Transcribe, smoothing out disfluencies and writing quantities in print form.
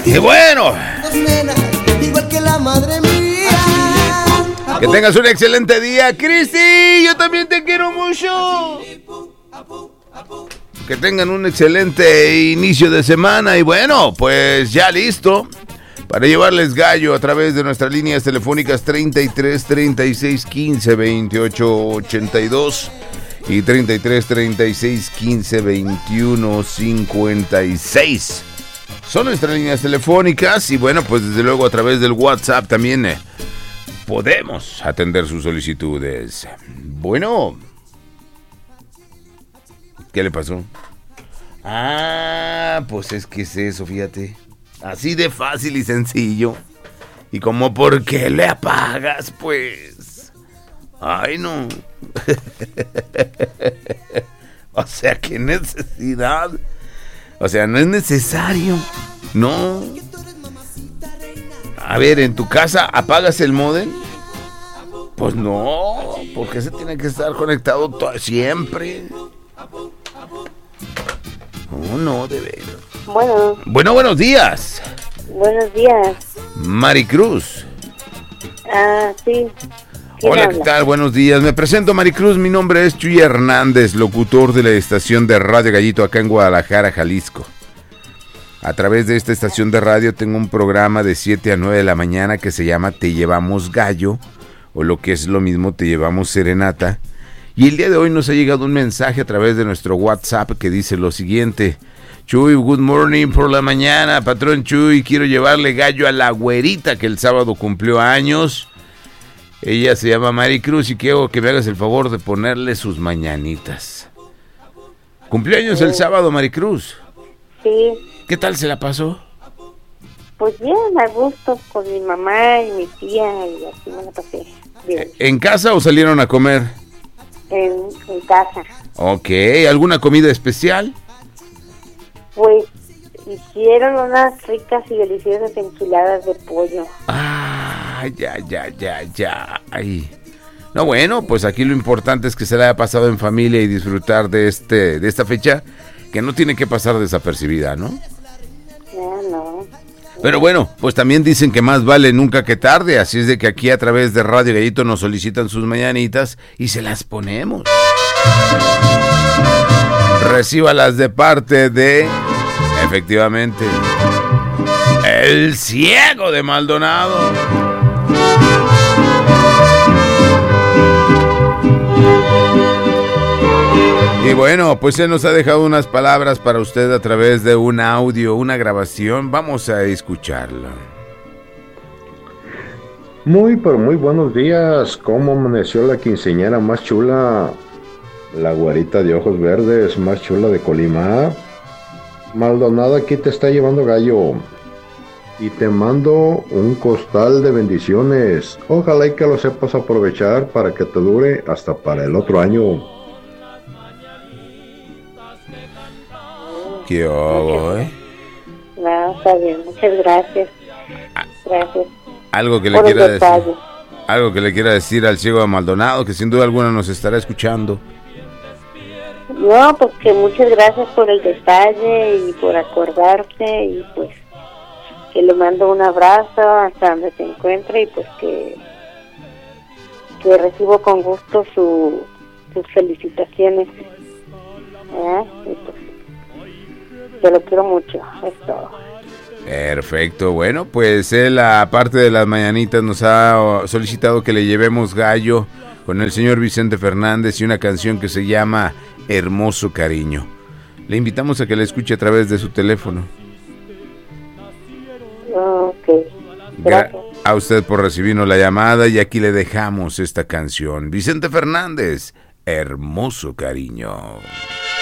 Y bueno, igual que la madre mía. que tengas un excelente día, Cristi. Yo también te quiero mucho. Que tengan un excelente inicio de semana. Y bueno, pues ya listo para llevarles gallo a través de nuestras líneas telefónicas 33 36 15 28 82 y 33 36 15 21 56. Son nuestras líneas telefónicas y bueno, pues desde luego a través del WhatsApp también podemos atender sus solicitudes. Bueno, ¿qué le pasó? Ah, pues es que es eso, fíjate. Así de fácil y sencillo. Y como, ¿por qué le apagas, pues? Ay, no. O sea, qué necesidad. O sea, no es necesario. No. A ver, ¿en tu casa apagas el módem? Pues no, porque se tiene que estar conectado siempre. Oh, no, de veras. Bueno, buenos días. Buenos días. Maricruz. Ah, sí. Hola, habla? ¿qué tal? Buenos días. Me presento, Maricruz. Mi nombre es Chuy Hernández, locutor de la estación de Radio Gallito acá en Guadalajara, Jalisco. A través de esta estación de radio tengo un programa de 7 a 9 de la mañana que se llama Te Llevamos Gallo, o lo que es lo mismo, Te Llevamos Serenata. Y el día de hoy nos ha llegado un mensaje a través de nuestro WhatsApp que dice lo siguiente: Chuy, good morning por la mañana, patrón Chuy, quiero llevarle gallo a la güerita que el sábado cumplió años. Ella se llama Maricruz y quiero que me hagas el favor de ponerle sus mañanitas. ¿Cumplió años el sábado, Maricruz? Sí. ¿Qué tal se la pasó? Pues bien, a gusto con mi mamá y mi tía y así me la pasé bien. ¿En casa o salieron a comer? En casa. Ok, ¿alguna comida especial? Pues hicieron unas ricas y deliciosas enchiladas de pollo. Ah, ya. Ay. No, bueno, pues aquí lo importante es que se la haya pasado en familia y disfrutar de esta fecha que no tiene que pasar desapercibida, ¿no? No. Pero bueno, pues también dicen que más vale nunca que tarde, así es de que aquí a través de Radio Gallito nos solicitan sus mañanitas y se las ponemos. Recíbalas de parte de, efectivamente, el Ciego de Maldonado. Y bueno, pues él nos ha dejado unas palabras para usted a través de un audio, una grabación. Vamos a escucharlo. Pero muy buenos días. ¿Cómo amaneció la quinceañera más chula? La güerita de ojos verdes más chula de Colima. Maldonado aquí te está llevando gallo. Y te mando un costal de bendiciones. Ojalá y que lo sepas aprovechar para que te dure hasta para el otro año. ¿Qué hago, No, está bien, muchas gracias. Gracias. Algo que le quiera decir al Ciego de Maldonado, que sin duda alguna nos estará escuchando. No, pues que muchas gracias por el detalle y por acordarte y pues que le mando un abrazo hasta donde se encuentre y pues que recibo con gusto sus felicitaciones. Y pues, que lo quiero mucho, es todo. Perfecto, bueno, pues él, aparte de las mañanitas, nos ha solicitado que le llevemos gallo con el señor Vicente Fernández y una canción que se llama Hermoso Cariño. Le invitamos a que la escuche a través de su teléfono. Ok, gracias. A usted por recibirnos la llamada y aquí le dejamos esta canción. Vicente Fernández, Hermoso Cariño.